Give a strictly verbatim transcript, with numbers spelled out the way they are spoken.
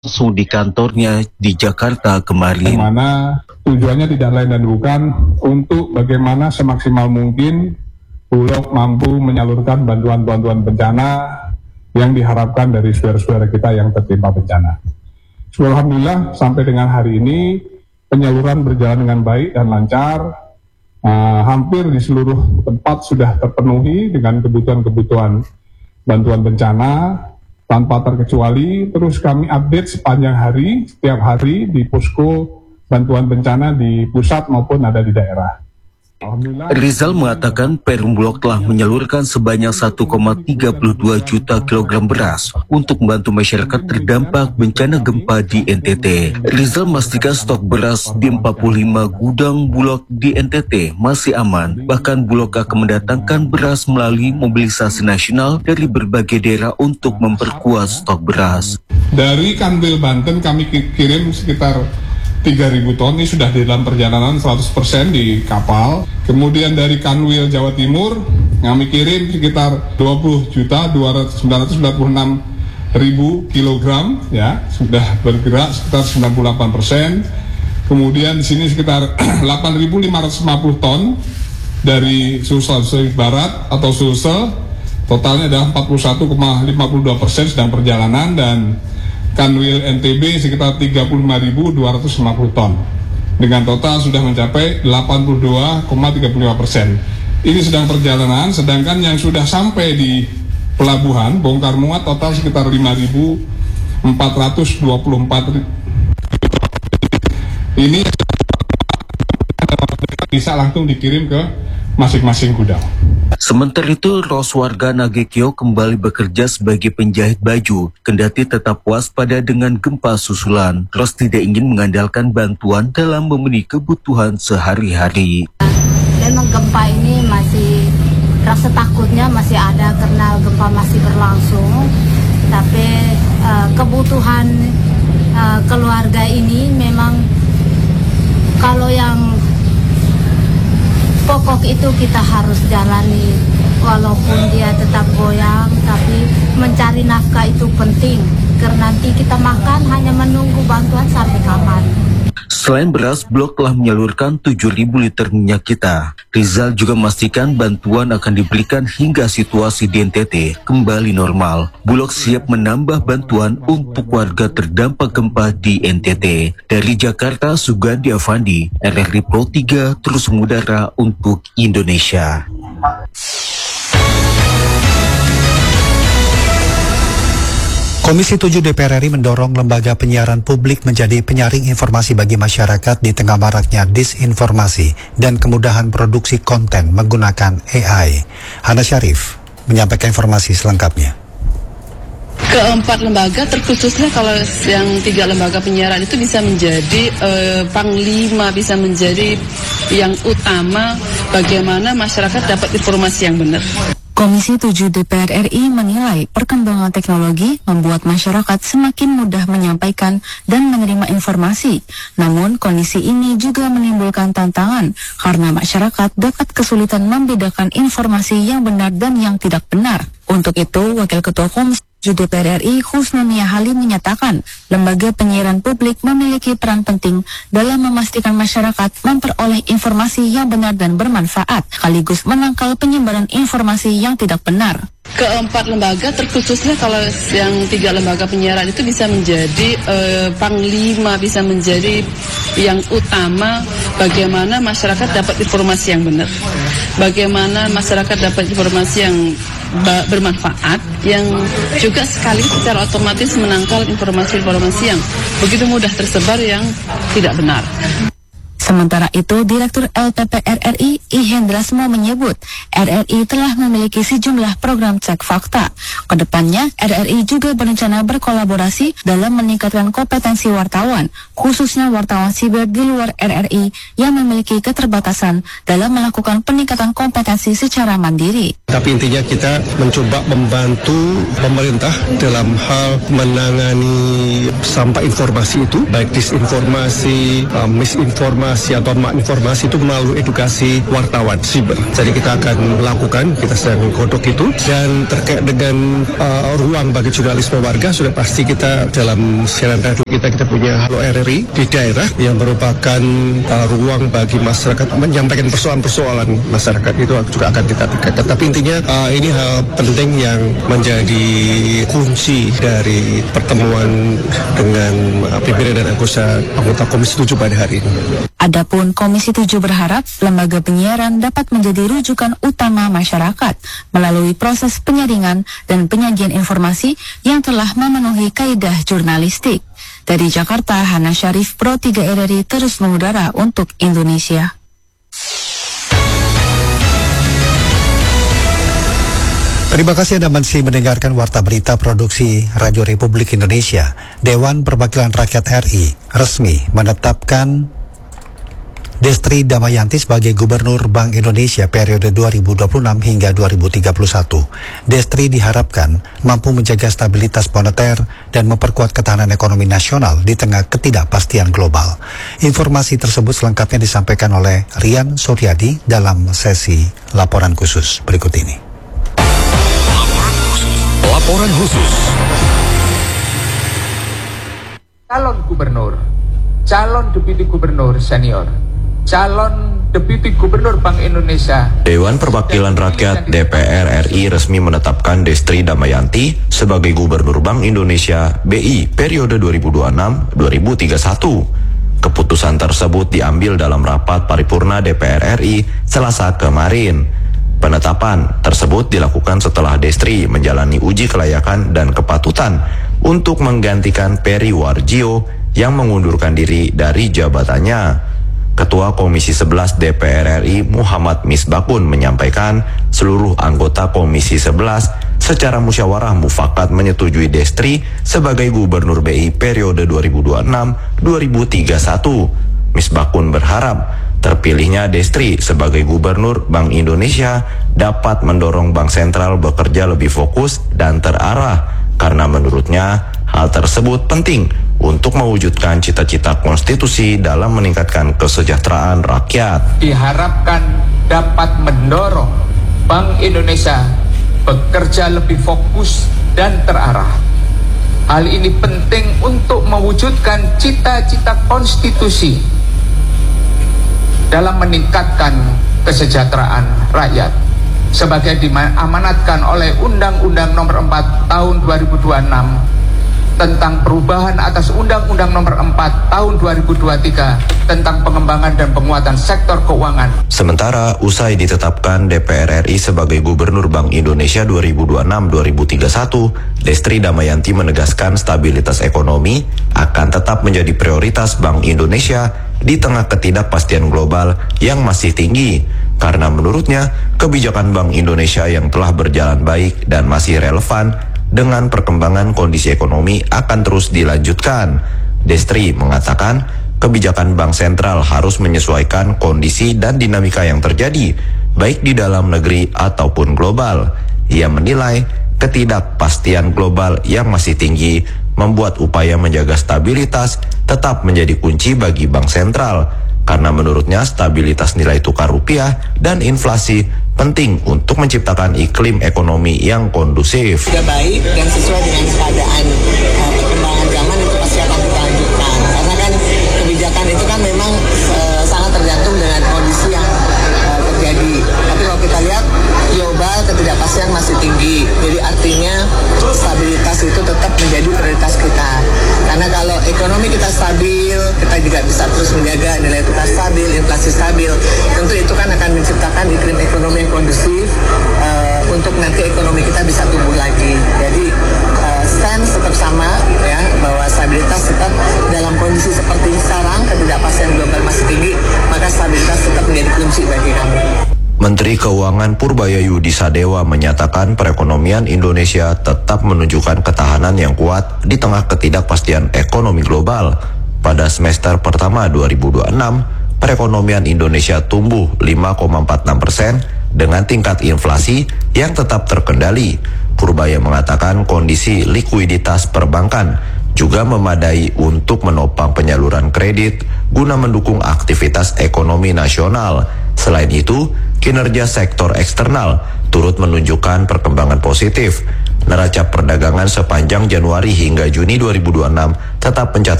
langsung di kantornya di Jakarta kemarin. Mana tujuannya tidak lain dan bukan untuk bagaimana semaksimal mungkin Bulog mampu menyalurkan bantuan-bantuan bencana yang diharapkan dari saudara-saudara kita yang tertimpa bencana. Alhamdulillah sampai dengan hari ini penyaluran berjalan dengan baik dan lancar. Uh, hampir di seluruh tempat sudah terpenuhi dengan kebutuhan-kebutuhan bantuan bencana tanpa terkecuali. Terus kami update sepanjang hari, setiap hari di posko bantuan bencana di pusat maupun ada di daerah. Rizal mengatakan Perum Bulog telah menyalurkan sebanyak satu koma tiga dua juta kilogram beras untuk membantu masyarakat terdampak bencana gempa di N T T. Rizal memastikan stok beras di empat puluh lima gudang Bulog di N T T masih aman. Bahkan Bulog akan mendatangkan beras melalui mobilisasi nasional dari berbagai daerah untuk memperkuat stok beras. Dari Kanwil Banten kami kirim sekitar tiga ribu ton, ini sudah di dalam perjalanan seratus persen di kapal. Kemudian dari Kanwil Jawa Timur kami kirim sekitar dua puluh juta sembilan ratus sembilan puluh enam ribu kilogram, ya, sudah bergerak sekitar sembilan puluh delapan persen. Kemudian di sini sekitar delapan ribu lima ratus lima puluh ton dari Sulsel Barat atau Sulsel, totalnya adalah empat puluh satu koma lima dua persen sedang perjalanan, dan Kanwil N T B sekitar tiga puluh lima ribu dua ratus lima puluh ton. Dengan total sudah mencapai delapan puluh dua koma tiga lima persen. Ini sedang perjalanan, sedangkan yang sudah sampai di pelabuhan bongkar muat total sekitar lima ribu empat ratus dua puluh empat. Ini bisa langsung dikirim ke masing-masing gudang. Sementara itu, Ros warga Nagekyo kembali bekerja sebagai penjahit baju, kendati tetap waspada dengan gempa susulan. Ros tidak ingin mengandalkan bantuan dalam memenuhi kebutuhan sehari-hari. Memang gempa ini masih, rasa takutnya masih ada karena gempa masih berlangsung. Tapi uh, kebutuhan uh, keluarga ini memang kalau yang pokok itu kita harus jalani, walaupun dia tetap goyang, tapi mencari nafkah itu penting, karena nanti kita makan hanya menunggu bantuan sampai kapan. Selain beras, Bulog telah menyalurkan tujuh ribu liter minyak kita. Rizal juga memastikan bantuan akan diberikan hingga situasi di N T T kembali normal. Bulog siap menambah bantuan untuk warga terdampak gempa di N T T. Dari Jakarta, Sugandi Avandi, R R I Pro tiga, terus mengudara untuk Indonesia. Komisi tujuh D P R R I mendorong lembaga penyiaran publik menjadi penyaring informasi bagi masyarakat di tengah maraknya disinformasi dan kemudahan produksi konten menggunakan A I. Hana Syarif menyampaikan informasi selengkapnya. Keempat lembaga, terkhususnya kalau yang tiga lembaga penyiaran itu bisa menjadi eh, panglima, bisa menjadi yang utama bagaimana masyarakat dapat informasi yang benar. Komisi tujuh D P R R I menilai perkembangan teknologi membuat masyarakat semakin mudah menyampaikan dan menerima informasi. Namun kondisi ini juga menimbulkan tantangan karena masyarakat dapat kesulitan membedakan informasi yang benar dan yang tidak benar. Untuk itu, Wakil Ketua Komisi tujuh D P R R I Husnunia Halim menyatakan lembaga penyiaran publik memiliki peran penting dalam memastikan masyarakat memperoleh informasi yang benar dan bermanfaat, sekaligus menangkal penyebaran informasi yang tidak benar. Keempat lembaga, terkhususnya kalau yang tiga lembaga penyiaran itu bisa menjadi eh, panglima, bisa menjadi yang utama bagaimana masyarakat dapat informasi yang benar, bagaimana masyarakat dapat informasi yang bermanfaat, yang juga sekali secara otomatis menangkal informasi-informasi yang begitu mudah tersebar yang tidak benar. Sementara itu, Direktur L P P R R I, I Hendrasmo menyebut R R I telah memiliki sejumlah program cek fakta. Kedepannya, R R I juga berencana berkolaborasi dalam meningkatkan kompetensi wartawan, khususnya wartawan siber di luar R R I yang memiliki keterbatasan dalam melakukan peningkatan kompetensi secara mandiri. Tapi intinya kita mencoba membantu pemerintah dalam hal menangani sampah informasi itu, baik disinformasi, uh, misinformasi, informasi atau informasi itu melalui edukasi wartawan siber. Jadi kita akan lakukan, kita sedang godok itu, dan terkait dengan uh, ruang bagi jurnalisme warga sudah pasti kita dalam siaran radio kita kita punya Halo R R I di daerah yang merupakan uh, ruang bagi masyarakat menyampaikan persoalan-persoalan masyarakat, itu juga akan kita tingkatkan. Tapi intinya uh, ini hal penting yang menjadi kunci dari pertemuan dengan uh, pimpinan dan anggota anggota Komisi tujuh pada hari ini. Adapun Komisi tujuh berharap lembaga penyiaran dapat menjadi rujukan utama masyarakat melalui proses penyaringan dan penyajian informasi yang telah memenuhi kaidah jurnalistik. Dari Jakarta, Hana Syarif, Pro tiga R R I terus mengudara untuk Indonesia. Terima kasih Anda masih mendengarkan Warta Berita Produksi Radio Republik Indonesia. Dewan Perwakilan Rakyat R I resmi menetapkan Destri Damayanti sebagai Gubernur Bank Indonesia periode dua ribu dua puluh enam hingga dua ribu tiga puluh satu. Destri diharapkan mampu menjaga stabilitas moneter dan memperkuat ketahanan ekonomi nasional di tengah ketidakpastian global. Informasi tersebut selengkapnya disampaikan oleh Rian Suryadi dalam sesi laporan khusus berikut ini. Laporan khusus. Calon gubernur, calon deputi gubernur senior, calon deputi gubernur Bank Indonesia. Dewan Perwakilan Rakyat D P R R I resmi menetapkan Destri Damayanti sebagai Gubernur Bank Indonesia B I periode dua ribu dua puluh enam sampai dua ribu tiga puluh satu. Keputusan tersebut diambil dalam rapat paripurna D P R R I Selasa kemarin. Penetapan tersebut dilakukan setelah Destri menjalani uji kelayakan dan kepatutan untuk menggantikan Peri Warjio yang mengundurkan diri dari jabatannya. Ketua Komisi sebelas D P R R I Muhammad Misbakun menyampaikan seluruh anggota Komisi sebelas secara musyawarah mufakat menyetujui Destri sebagai Gubernur B I periode dua ribu dua puluh enam sampai dua ribu tiga puluh satu. Misbakun berharap terpilihnya Destri sebagai Gubernur Bank Indonesia dapat mendorong Bank Sentral bekerja lebih fokus dan terarah, karena menurutnya hal tersebut penting untuk mewujudkan cita-cita konstitusi dalam meningkatkan kesejahteraan rakyat. Diharapkan dapat mendorong Bank Indonesia bekerja lebih fokus dan terarah. Hal ini penting untuk mewujudkan cita-cita konstitusi dalam meningkatkan kesejahteraan rakyat sebagai diamanatkan oleh Undang-Undang Nomor empat Tahun dua ribu dua puluh enam tentang perubahan atas Undang-Undang Nomor empat Tahun dua ribu dua puluh tiga tentang pengembangan dan penguatan sektor keuangan. Sementara usai ditetapkan D P R R I sebagai Gubernur Bank Indonesia dua ribu dua puluh enam sampai dua ribu tiga puluh satu, Destri Damayanti menegaskan stabilitas ekonomi akan tetap menjadi prioritas Bank Indonesia di tengah ketidakpastian global yang masih tinggi, karena menurutnya kebijakan Bank Indonesia yang telah berjalan baik dan masih relevan dengan perkembangan kondisi ekonomi akan terus dilanjutkan. Destri mengatakan kebijakan Bank Sentral harus menyesuaikan kondisi dan dinamika yang terjadi, baik di dalam negeri ataupun global. Ia menilai ketidakpastian global yang masih tinggi membuat upaya menjaga stabilitas tetap menjadi kunci bagi Bank Sentral, karena menurutnya stabilitas nilai tukar rupiah dan inflasi penting untuk menciptakan iklim ekonomi yang kondusif. Sudah baik dan sesuai dengan keadaan uh, perkembangan zaman itu pasti akan kita lanjutkan, karena kan kebijakan itu kan memang uh, sangat tergantung dengan kondisi yang uh, terjadi. Tapi kalau kita lihat global ketidakpastian masih tinggi, jadi artinya stabilitas itu tetap menjadi prioritas kita. Karena kalau ekonomi kita stabil, kita juga bisa terus menjaga nilai tukar stabil, inflasi stabil. Tentu itu kan akan menciptakan iklim ekonomi yang kondusif uh, untuk nanti ekonomi kita bisa tumbuh lagi. Jadi uh, stance tetap sama ya, bahwa stabilitas tetap dalam kondisi seperti sekarang, ketidakpastian global masih tinggi, maka stabilitas tetap menjadi kunci bagi kami. Menteri Keuangan Purbayayu Disadewa menyatakan perekonomian Indonesia tetap menunjukkan ketahanan yang kuat di tengah ketidakpastian ekonomi global. Pada semester pertama dua ribu dua puluh enam, perekonomian Indonesia tumbuh lima koma empat enam persen dengan tingkat inflasi yang tetap terkendali. Purbaya mengatakan kondisi likuiditas perbankan juga memadai untuk menopang penyaluran kredit guna mendukung aktivitas ekonomi nasional. Selain itu, kinerja sektor eksternal turut menunjukkan perkembangan positif. Neraca perdagangan sepanjang Januari hingga Juni dua ribu dua puluh enam tetap mencatat